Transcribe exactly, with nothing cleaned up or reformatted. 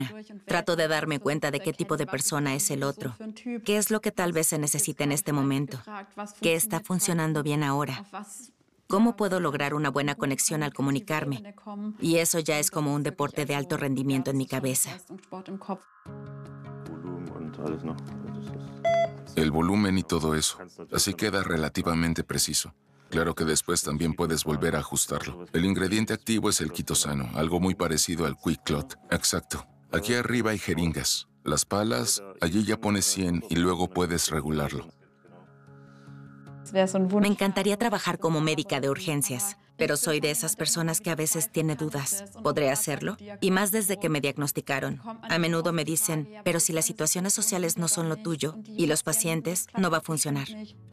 Trato de darme cuenta de qué tipo de persona es el otro, qué es lo que tal vez se necesita en este momento, qué está funcionando bien ahora, cómo puedo lograr una buena conexión al comunicarme. Y eso ya es como un deporte de alto rendimiento en mi cabeza. El volumen y todo eso. Así queda relativamente preciso. Claro que después también puedes volver a ajustarlo. El ingrediente activo es el quitosano, algo muy parecido al Quick Clot. Exacto. Aquí arriba hay jeringas. Las palas, allí ya pones cien y luego puedes regularlo. Me encantaría trabajar como médica de urgencias, pero soy de esas personas que a veces tiene dudas. ¿Podré hacerlo? Y más desde que me diagnosticaron. A menudo me dicen, pero si las situaciones sociales no son lo tuyo y los pacientes, no va a funcionar.